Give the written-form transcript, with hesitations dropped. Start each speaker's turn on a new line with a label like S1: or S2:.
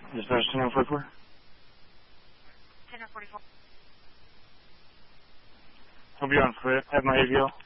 S1: Dispatch 10044.
S2: 1044.
S1: I'll be on foot. Have my AVL.